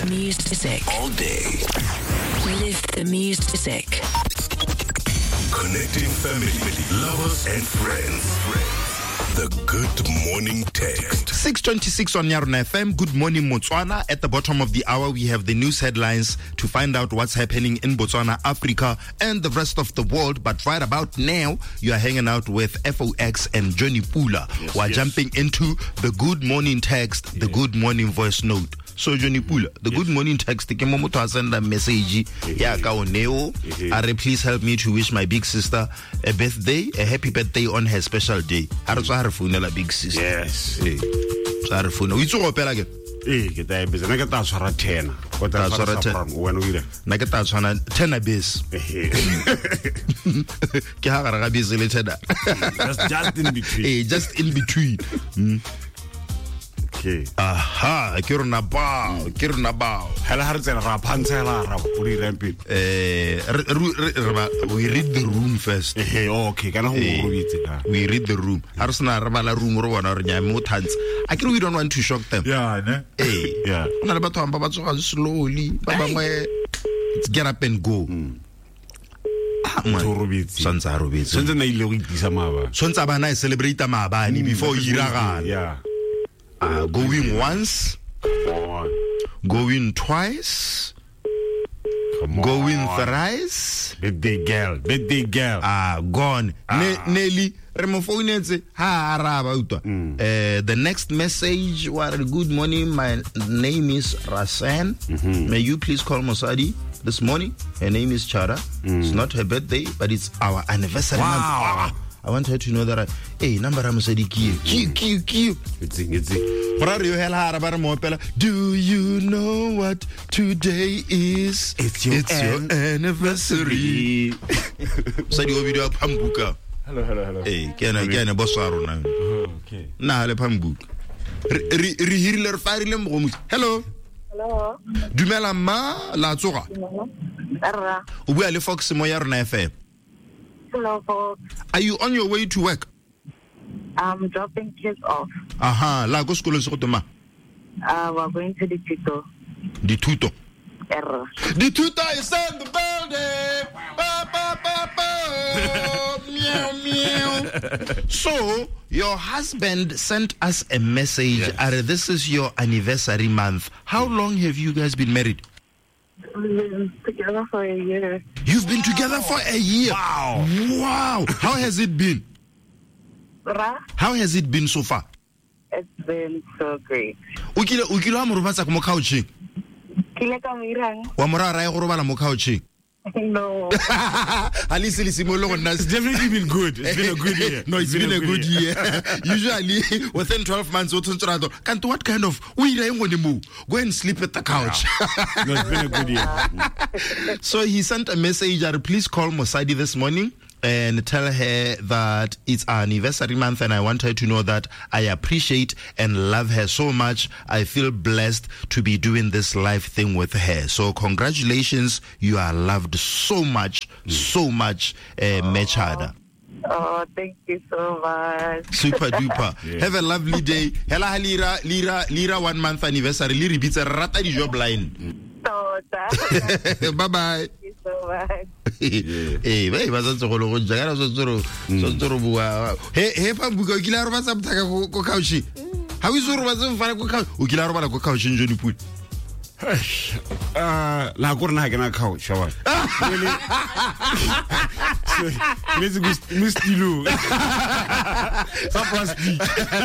music. All day. Live the music. Connecting family, lovers, and friends. The Good Morning Text. 6:26 on Yarona FM. Good morning, Botswana. At the bottom of the hour, we have the news headlines to find out what's happening in Botswana, Africa, and the rest of the world. But right about now, you are hanging out with FOX and Johnny Pula. We're jumping into the Good Morning Text, the Good Morning Voice Note. So Johnny Pula, the Good Morning Text, ke mo motho a senda message ya ka oneo. Are please help me to wish my big sister a happy birthday on her special day. Are tswa re founela big sister. Yes. Tswa re founa. O itse go opela ke? Ke ta ebeza na ke ta tshwara 10. Go ta tshwara 10. Wena o ile. Na ke ta tshwana 10 base. Ke ha ga base le 10. Just in between. Just in between. Aha, ke rona bao. Hela ha re tsela ra phantshela ra pudi ramping. We read the room first. Okay, kana go robitse. We read the room. Ha re sena re bala room ro bona re nya mo thants. We don't want to shock them. Yeah, ne? Yeah. Ona le batho ba tsoga slowly. Ba bangwe it's get up and go. Sonza robitse. Sonza na ile go itlisa maba. Sonza bana e celebrate maabane before iragala. Yeah. Going once, going twice, going thrice. Birthday girl. Gone. Nelly, the next message was, good morning, my name is Rasen. May you please call Mosadi this morning? Her name is Chara. It's not her birthday, but it's our anniversary month. I want her to know that number Mosadi Q. Do you know what today is? It's your anniversary. Sadi video pambuka. Hello. Kena bosaro na. Okay. Na le pambuka. Rihirile farile mo. Hello. Dumela ma la tsoga. Erra. O bua le Fox mo ya rona FM. Hello, folks. Are you on your way to work? I'm dropping kids off. La go skolo se go toma. We're going to the Tuto. The Tuto. Error. The Tuto is in the building. Meow. So, your husband sent us a message. Yes. This is your anniversary month. How long have you guys been married? We've been together for a year. You've been together for a year? Wow. How has it been? How has it been so far? It's been so great. Ukila mo robatsa mo couching. Kile ka mirang. Wa mora ra go robala mo couching. No. It's definitely been good. It's been a good year. No, it's been a good year. Usually, within 12 months, what kind of go and sleep at the couch. No, it's been a good year. So he sent a message that please call Mosadi this morning and tell her that it's our anniversary month and I want her to know that I appreciate and love her so much. I feel blessed to be doing this live thing with her. So congratulations, you are loved so much, Mechada. Oh, thank you so much. Super duper. Have a lovely day. Hela lira 1 month anniversary. Liri beats a rata di job line. Bye bye. Thank you so much. Hey, vas a go jagara so bua. Hey, pambuka kila roba sa mtaka ko couch. How is roba sa mfana ko couch? O kila roba ko couch Johnny Pula. La corna que na couch, chaval. Let's go mustilo. Ça passe dit.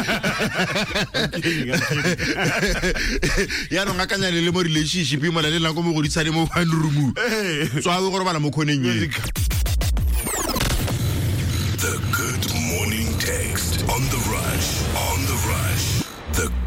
Ya no ngakanya le mo relationship mo la le la go mo go ditsane mo one room. So a go robala mo khoneng ye. The Good Morning Text on the rush. The